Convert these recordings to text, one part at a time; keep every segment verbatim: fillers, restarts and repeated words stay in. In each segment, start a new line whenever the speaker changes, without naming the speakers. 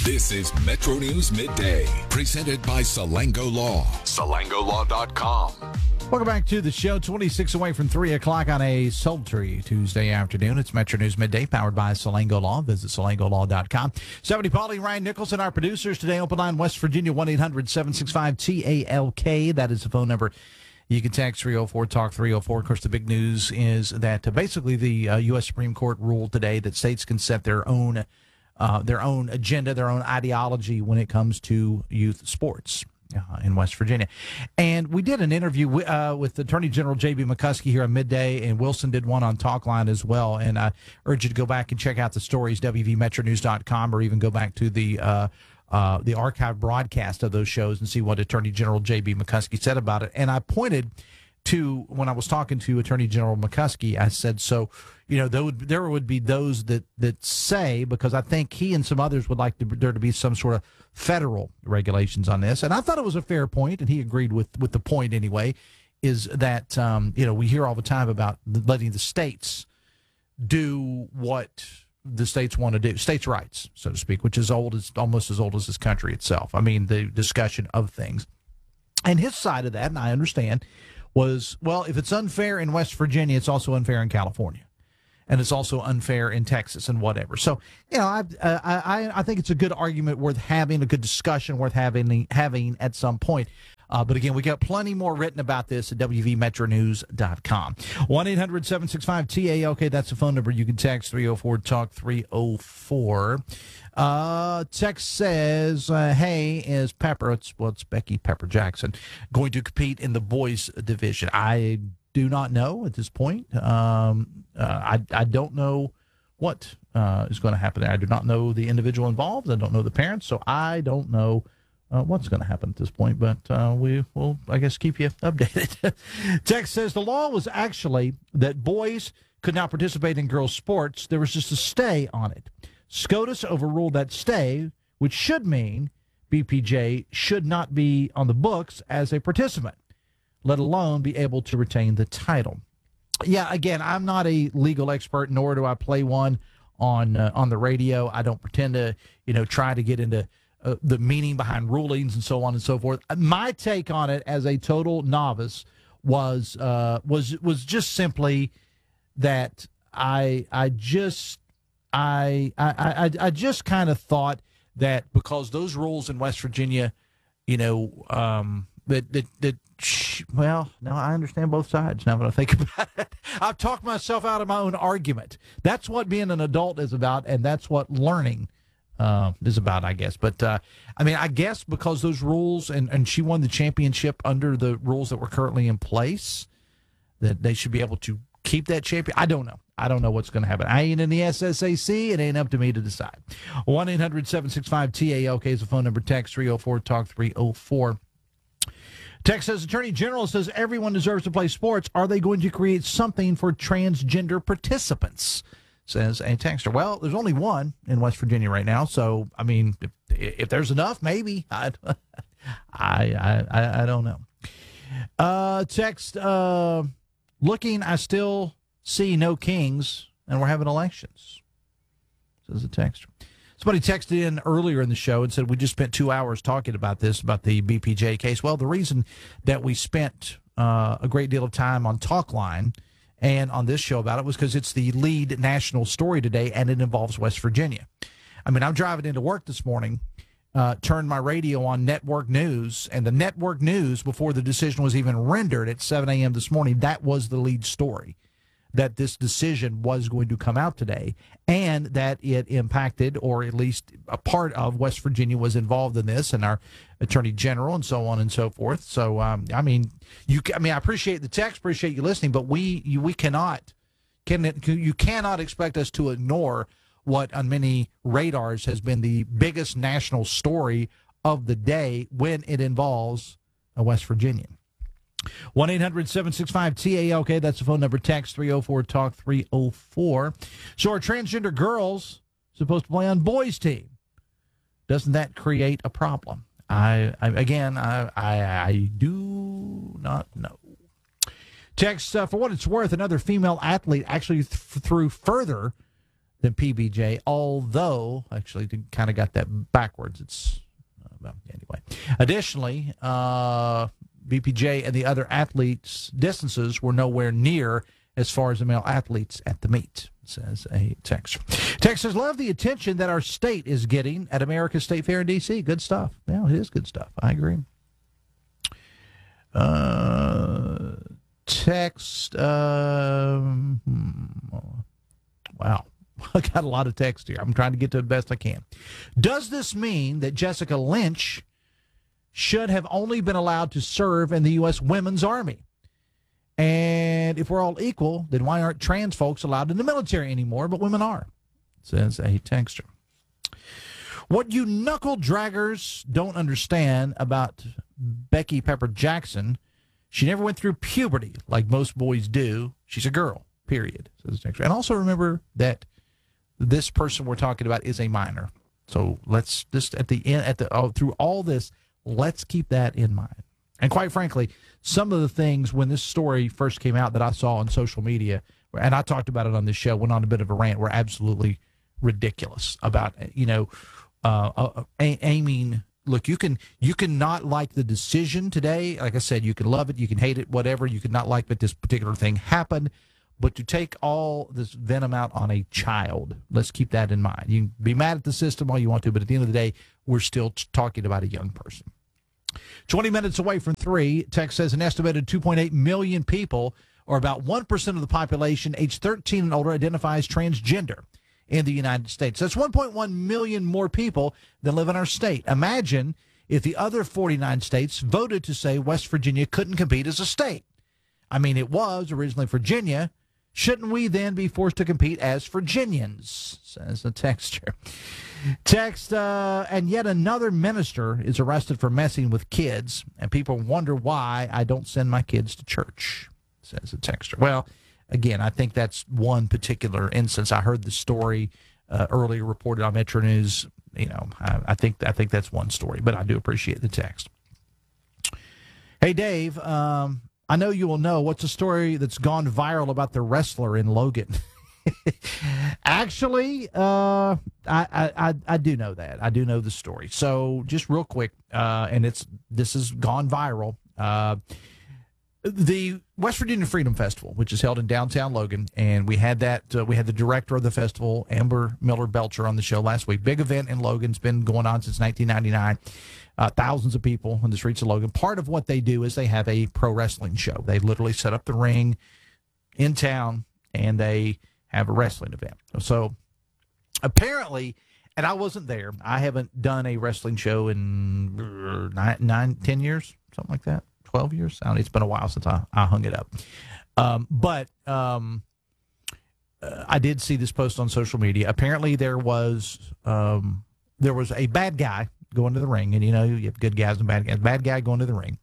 This is Metro News Midday, presented by Salango Law. Salango Law dot com.
Welcome back to the show. twenty-six away from three o'clock on a sultry Tuesday afternoon. It's Metro News Midday, powered by Salango Law. Visit Salango Law dot com. Stephanie Pauly, Ryan Nicholson, our producers today. Open line West Virginia, one eight hundred seven six five T A L K. That is the phone number. You can text three oh four talk three oh four. Of course, the big news is that uh, basically the uh, U S Supreme Court ruled today that states can set their own uh, their own agenda, their own ideology when it comes to youth sports uh, in West Virginia. And we did an interview w- uh, with Attorney General J B McCuskey here on Midday, and Wilson did one on Talkline as well. And I urge you to go back and check out the stories, W V Metro News dot com, or even go back to the uh, Uh, the archive broadcast of those shows and see what Attorney General J B McCuskey said about it. And I pointed to, when I was talking to Attorney General McCuskey, I said, so, you know, there would, there would be those that, that say, because I think he and some others would like to, there to be some sort of federal regulations on this. And I thought it was a fair point, and he agreed with, with the point anyway, is that, um, you know, we hear all the time about letting the states do what the states want to do, states' rights, so to speak, which is old, as almost as old as this country itself. I mean, the discussion of things. And his side of that, and I understand, was, well, if it's unfair in West Virginia, it's also unfair in California. And it's also unfair in Texas and whatever. So, you know, I, uh, I I think it's a good argument worth having, a good discussion worth having having at some point. Uh, but again, we got plenty more written about this at W V Metro News dot com. one eight hundred seven six five T A L K, that's the phone number. You can text three oh four talk three oh four. Uh, text says, uh, hey, is Pepper, it's, well, it's Becky Pepper Jackson, going to compete in the boys division? I do not know at this point. Um, uh, I, I don't know what uh, is going to happen there. I do not know the individual involved. I don't know the parents, so I don't know Uh, what's going to happen at this point, but uh, we will, I guess, keep you updated. Text says the law was actually that boys could not participate in girls' sports. There was just a stay on it. SCOTUS overruled that stay, which should mean B P J should not be on the books as a participant, let alone be able to retain the title. Yeah, again, I'm not a legal expert, nor do I play one on uh, on the radio. I don't pretend to, you know, try to get into Uh, the meaning behind rulings and so on and so forth. My take on it as a total novice was uh, was was just simply that I I just I I I, I just kind of thought that because those rules in West Virginia, you know, um, that that that well, now I understand both sides. Now that I think about it, I've talked myself out of my own argument. That's what being an adult is about, and that's what learning Uh, is about, I guess. But, uh, I mean, I guess because those rules, and, and she won the championship under the rules that were currently in place, that they should be able to keep that champion. I don't know. I don't know what's going to happen. I ain't in the S S A C. It ain't up to me to decide. one eight hundred seven six five T A L K is the phone number. Text three oh four talk three oh four. Text says, Attorney General says everyone deserves to play sports. Are they going to create something for transgender participants? Says a texter. Well, there's only one in West Virginia right now, so I mean, if, if there's enough, maybe. I, I, I, I don't know. Uh, text. Uh, looking, I still see no kings, and we're having elections. Says a texter. Somebody texted in earlier in the show and said we just spent two hours talking about this, about the B P J case. Well, the reason that we spent uh, a great deal of time on Talkline and on this show about it was because it's the lead national story today, and it involves West Virginia. I mean, I'm driving into work this morning, uh, turned my radio on network news, and the network news, before the decision was even rendered at seven a.m. this morning, that was the lead story, that this decision was going to come out today, and that it impacted, or at least a part of West Virginia was involved in this, and our Attorney General and so on and so forth. So, um, I mean, you, I mean, I appreciate the text, appreciate you listening, but we, you, we cannot, can, you cannot expect us to ignore what on many radars has been the biggest national story of the day when it involves a West Virginian. one eight hundred seven six five T A L K, that's the phone number. Text three oh four talk three oh four. So are transgender girls supposed to play on boys' team? Doesn't that create a problem? I, I again, I, I, I do not know. Text, uh, for what it's worth, another female athlete actually th- threw further than P B J, although, actually, kind of got that backwards. It's, uh, well, anyway. Additionally, uh, B P J and the other athletes' distances were nowhere near as far as the male athletes at the meet, says a texter. Texas, love the attention that our state is getting at America's State Fair in D C. Good stuff. Yeah, it is good stuff. I agree. Uh, text. Um, wow. I got a lot of text here. I'm trying to get to the best I can. Does this mean that Jessica Lynch should have only been allowed to serve in the U S Women's Army? And if we're all equal, then why aren't trans folks allowed in the military anymore, but women are? Says a texter. What you knuckle draggers don't understand about Becky Pepper Jackson, she never went through puberty like most boys do. She's a girl, period, says the texter. And also remember that this person we're talking about is a minor. So let's just at the end, at the oh, through all this, let's keep that in mind. And quite frankly, some of the things when this story first came out that I saw on social media, and I talked about it on this show, went on a bit of a rant, were absolutely ridiculous about, you know, uh, uh, aiming. Look, you can you can not like the decision today. Like I said, you can love it, you can hate it, whatever. You can not like that this particular thing happened. But to take all this venom out on a child, let's keep that in mind. You can be mad at the system all you want to, but at the end of the day, we're still t- talking about a young person. twenty minutes away from three, text says an estimated two point eight million people, or about one percent of the population aged thirteen and older, identifies transgender in the United States. That's one point one million more people than live in our state. Imagine if the other forty-nine states voted to say West Virginia couldn't compete as a state. I mean, it was originally Virginia. Shouldn't we then be forced to compete as Virginians? Says the texter. Text, uh, and yet another minister is arrested for messing with kids, and people wonder why I don't send my kids to church, says the texter. Well, again, I think that's one particular instance. I heard the story uh, earlier reported on Metro News. You know, I, I think I think that's one story, but I do appreciate the text. Hey, Dave, um, I know you will know what's a story that's gone viral about the wrestler in Logan. Actually, uh, I, I I do know that. I do know the story. So just real quick, uh, and it's this has gone viral. Uh, the West Virginia Freedom Festival, which is held in downtown Logan, and we had that. Uh, we had the director of the festival, Amber Miller Belcher, on the show last week. Big event in Logan. It's been going on since nineteen ninety-nine. Uh, thousands of people on the streets of Logan. Part of what they do is they have a pro wrestling show. They literally set up the ring in town, and they have a wrestling event. So apparently, and I wasn't there. I haven't done a wrestling show in nine, nine ten years, something like that. twelve years. I don't know, it's been a while since I, I hung it up. Um, but um, uh, I did see this post on social media. Apparently there was um, there was a bad guy going to the ring, and you know, you have good guys and bad guys. Bad guy going to the ring.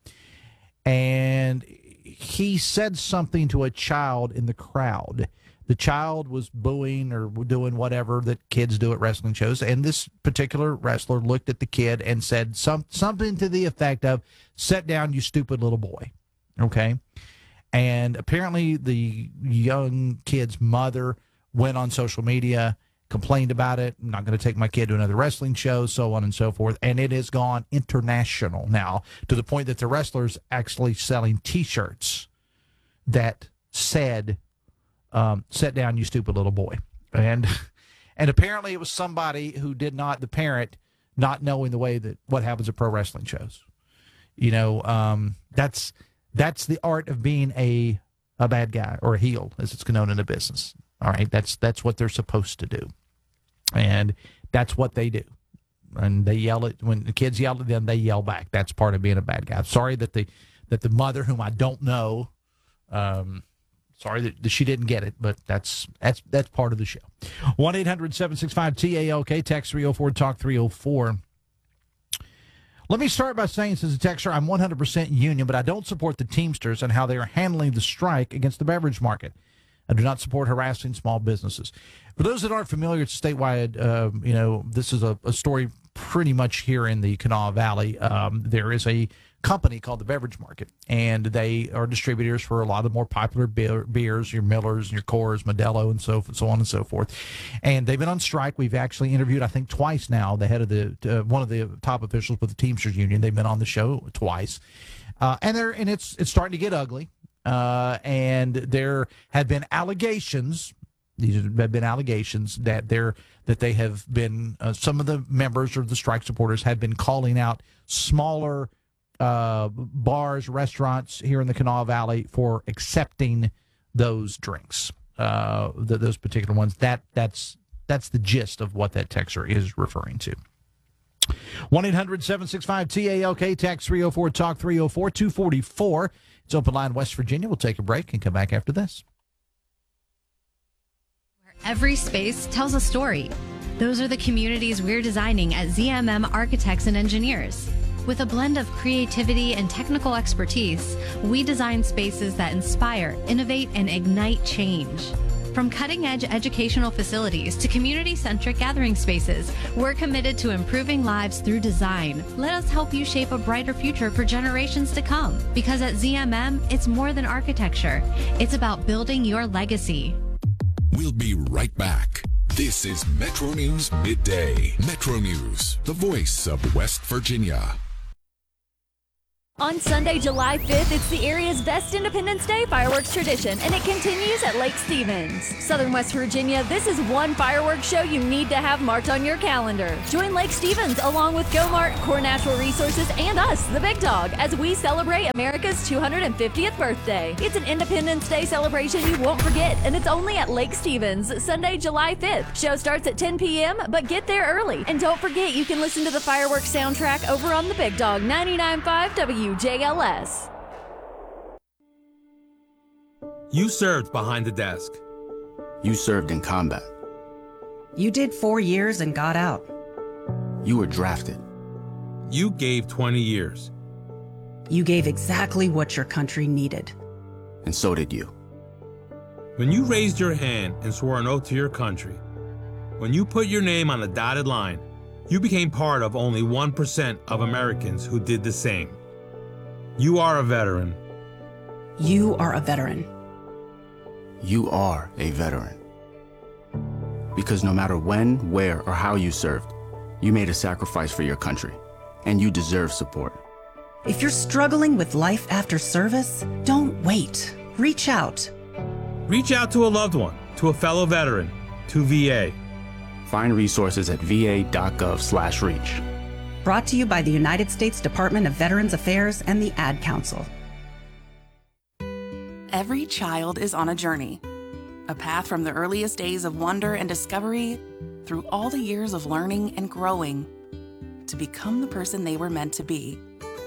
And he said something to a child in the crowd. The child was booing or doing whatever that kids do at wrestling shows, and this particular wrestler looked at the kid and said some, something to the effect of, "Sit down, you stupid little boy." Okay? And apparently the young kid's mother went on social media, complained about it. "I'm not going to take my kid to another wrestling show," so on and so forth. And it has gone international now to the point that the wrestler's actually selling T-shirts that said, Um, "Sit down, you stupid little boy." And and apparently it was somebody who did not, the parent, not knowing the way that what happens at pro wrestling shows. You know, um, that's that's the art of being a a bad guy, or a heel, as it's known in the business. All right, that's that's what they're supposed to do, and that's what they do. And they yell at when the kids yell at them, they yell back. That's part of being a bad guy. I'm sorry that the that the mother, whom I don't know, um, sorry that she didn't get it, but that's that's that's part of the show. one eight hundred seven six five T A L K, text three oh four, talk three oh four. Let me start by saying, says a texter, I'm one hundred percent union, but I don't support the Teamsters and how they are handling the strike against the beverage market. I do not support harassing small businesses. For those that aren't familiar, it's statewide. Uh, you know, this is a, a story pretty much here in the Kanawha Valley. Um, there is a company called the Beverage Market, and they are distributors for a lot of the more popular beer, beers, your Millers, your Coors, Modelo, and so so on and so forth. And they've been on strike. We've actually interviewed, I think, twice now the head of the uh, one of the top officials with the Teamsters Union. They've been on the show twice, uh, and they're and it's it's starting to get ugly. Uh, and there have been allegations. These have been allegations that they're that they have been uh, some of the members or the strike supporters have been calling out smaller uh, bars, restaurants here in the Kanawha Valley for accepting those drinks, uh, the, those particular ones. That that's that's the gist of what that texter is referring to. one eight hundred seven six five T A L K, text three oh four talk three oh four two forty-four. It's Open Line West Virginia. We'll take a break and come back after this.
Every space tells a story. Those are the communities we're designing at Z M M Architects and Engineers. With a blend of creativity and technical expertise, we design spaces that inspire, innovate, and ignite change. From cutting-edge educational facilities to community-centric gathering spaces, we're committed to improving lives through design. Let us help you shape a brighter future for generations to come. Because at Z M M, it's more than architecture. It's about building your legacy.
We'll be right back. This is Metro News Midday. Metro News, the voice of West Virginia.
On Sunday, July fifth, it's the area's best Independence Day fireworks tradition, and it continues at Lake Stevens. Southern West Virginia, this is one fireworks show you need to have marked on your calendar. Join Lake Stevens along with GoMart, Core Natural Resources, and us, the Big Dog, as we celebrate America's two hundred fiftieth birthday. It's an Independence Day celebration you won't forget, and it's only at Lake Stevens, Sunday, July fifth. Show starts at ten p.m., but get there early. And don't forget, you can listen to the fireworks soundtrack over on the Big Dog ninety-nine point five W J L S.
You served behind the desk.
You served in combat.
You did four years and got out.
You were drafted.
You gave twenty years.
You gave exactly what your country needed.
And so did you.
When you raised your hand and swore an oath to your country, when you put your name on the dotted line, you became part of only one percent of Americans who did the same. You are a veteran.
You are a veteran.
You are a veteran. Because no matter when, where, or how you served, you made a sacrifice for your country, and you deserve support.
If you're struggling with life after service, don't wait. Reach out.
Reach out to a loved one, to a fellow veteran, to V A.
Find resources at v a dot gov slash reach.
Brought to you by the United States Department of Veterans Affairs and the Ad Council.
Every child is on a journey, a path from the earliest days of wonder and discovery through all the years of learning and growing to become the person they were meant to be.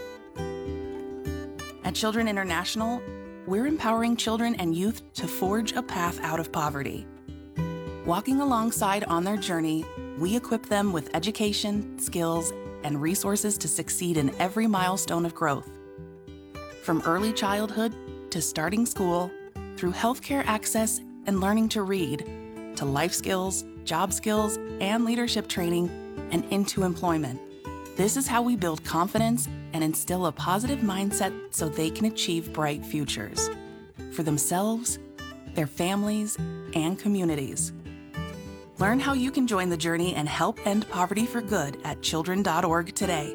At Children International, we're empowering children and youth to forge a path out of poverty. Walking alongside on their journey, we equip them with education, skills, and resources to succeed in every milestone of growth. From early childhood to starting school, through healthcare access and learning to read, to life skills, job skills, and leadership training, and into employment. This is how we build confidence and instill a positive mindset so they can achieve bright futures for themselves, their families, and communities. Learn how you can join the journey and help end poverty for good at children dot org today.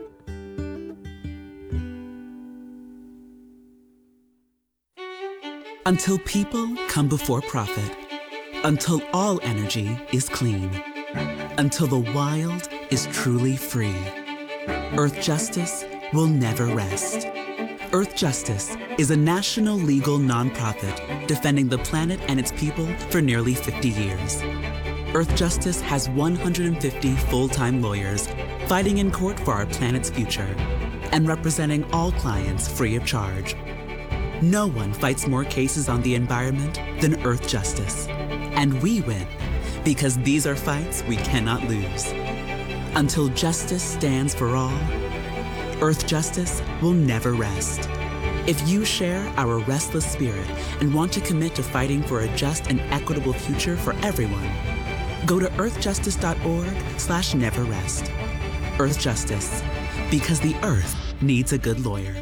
Until people come before profit. Until all energy is clean. Until the wild is truly free. Earth Justice will never rest. Earth Justice is a national legal nonprofit defending the planet and its people for nearly fifty years. Earth Justice has one hundred fifty full-time lawyers fighting in court for our planet's future and representing all clients free of charge. No one fights more cases on the environment than Earth Justice. And we win because these are fights we cannot lose. Until justice stands for all, Earth Justice will never rest. If you share our restless spirit and want to commit to fighting for a just and equitable future for everyone, Go to earthjustice.org slash never rest. Earth Justice, because the earth needs a good lawyer.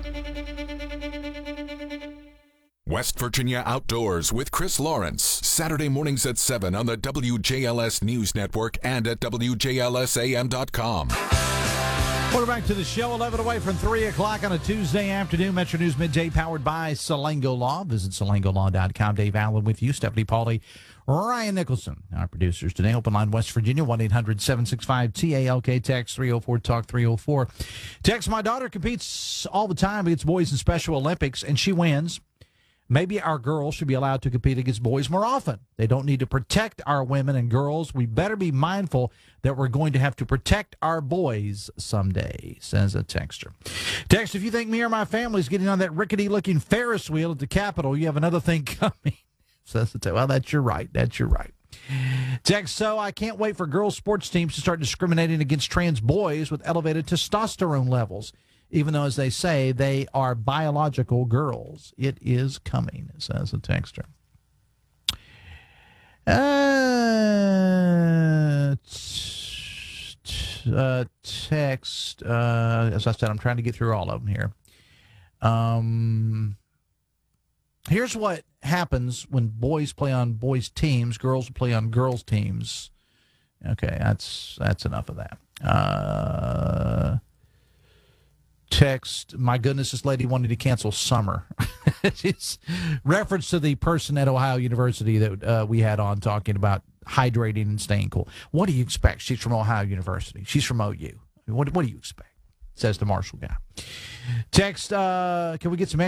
West Virginia Outdoors with Chris Lawrence, Saturday mornings at seven on the W J L S News Network and at W J L S A M dot com.
We're back to the show, eleven away from three o'clock on a Tuesday afternoon. Metro News Midday powered by Salango Law. Visit salango law dot com. Dave Allen with you, Stephanie Pauly, Ryan Nicholson, our producers today. Open line West Virginia, one eight hundred seven six five T A L K. Text three oh four talk three oh four. Text, my daughter competes all the time against boys in Special Olympics, and she wins. Maybe our girls should be allowed to compete against boys more often. They don't need to protect our women and girls. We better be mindful that we're going to have to protect our boys someday, says a texter. Text, if you think me or my family is getting on that rickety-looking Ferris wheel at the Capitol, you have another thing coming. Says the text. Well, that's your right. That's your right. Text, so I can't wait for girls' sports teams to start discriminating against trans boys with elevated testosterone levels. Even though, as they say, they are biological girls. It is coming, says the texter. Uh, t- t- uh, text, uh, as I said, I'm trying to get through all of them here. Um, here's what happens when boys play on boys' teams, girls play on girls' teams. Okay, that's that's enough of that. Uh... Text, my goodness, this lady wanted to cancel summer. It's reference to the person at Ohio University that uh, we had on talking about hydrating and staying cool. What do you expect? She's from Ohio University. She's from O U. What, what do you expect? Says the Marshall guy. Text, uh, can we get some